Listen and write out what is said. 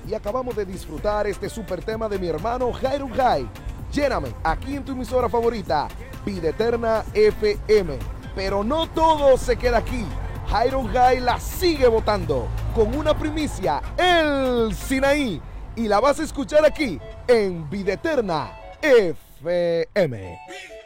y acabamos de disfrutar este super tema de mi hermano Jairo Jai. Lléname aquí en tu emisora favorita, Vida Eterna FM. Pero no todo se queda aquí. Jairo Jai la sigue votando con una primicia, el Sinaí. Y la vas a escuchar aquí en Vida Eterna FM.